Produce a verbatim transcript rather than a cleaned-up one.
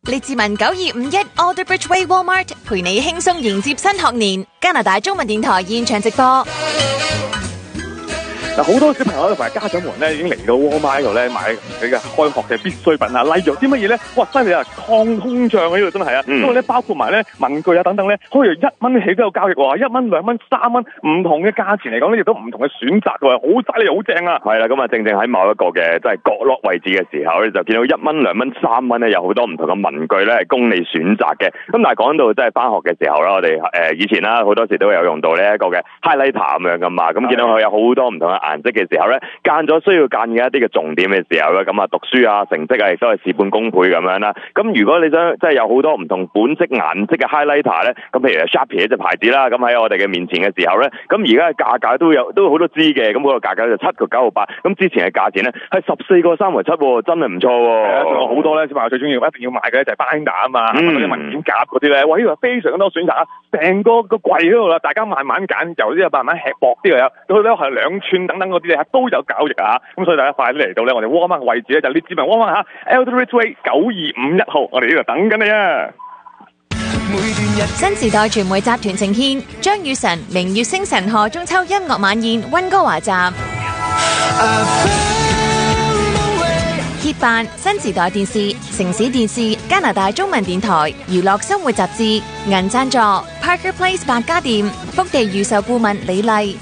列治文九二五一 Alderbridge Way Walmart 陪你輕鬆迎接新學年。加拿大中文電台現場直播。 嗱，好多小朋友同埋家長們咧，已經嚟到 Walmart 度咧買佢嘅開學嘅必需品啊，例如啲乜嘢咧？哇，犀利啊！抗通脹啊，呢度真係啊！因為咧包括埋咧文具啊等等咧，可以由一蚊起都有交易喎，一蚊、兩蚊、三蚊，唔同嘅價錢嚟講咧，亦都唔同嘅選擇喎，好犀利，好正啊！ 係啦，咁啊正正喺某一個嘅即係角落位置嘅時候咧，就見到一蚊、兩蚊、三蚊咧，有好多唔同嘅文具咧係供你選擇嘅。咁但係講到即係翻學嘅時候啦，我哋誒以前啦好多時都有用到呢一個嘅 highlighter 咁樣噶嘛，咁見到佢有好多唔同嘅顏色嘅時候咧，間咗需要間嘅一啲嘅重點嘅時候咧，咁啊讀書啊成績啊亦都係事半功倍咁樣啦。咁如果你想即係有好多唔同本色顏色嘅 highlighter 咧，咁譬如 Sharpie 呢隻牌子啦，咁喺我哋嘅面前嘅時候咧，咁而家嘅價格都有都好多支嘅，咁嗰個價格就七個九毫八，咁之前嘅價錢咧係十四個三毫七，真係唔錯喎。 係啊，仲有好多咧，小朋友最中意一定要買嘅咧就係 binder 啊嘛，或者文件夾嗰啲咧，哇呢個非常多選擇啊，成個個櫃嗰度啦，大家慢慢揀，由呢個慢慢吃薄啲嘅有，到咧係兩寸等等嗰啲咧都有交易啊，咁所以大家快啲嚟到咧，我哋 Walmart 嘅位置咧就列治文 Walmart 嚇 Alderbridge Way 九二五一號，我哋呢度等緊你啊！ 新時代傳媒集團呈獻張雨晨明月星辰賀中秋音樂晚宴溫哥華站，協辦新時代電視、城市電視、加拿大中文電台、娛樂生活雜誌，銀贊助 Parker Place 百家店，福地預售顧問李麗。